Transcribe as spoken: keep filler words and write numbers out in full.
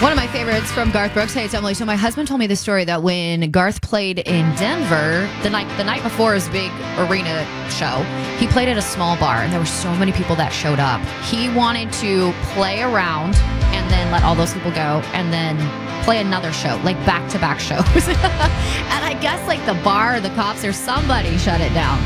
One of my favorites from Garth Brooks. Hey, it's Emily. So my husband told me this story that when Garth played in Denver, the night the night before his big arena show, he played at a small bar, and there were so many people that showed up. He wanted to play around and then let all those people go, and then play another show, like back-to-back shows. And I guess like the bar, the cops, or somebody shut it down.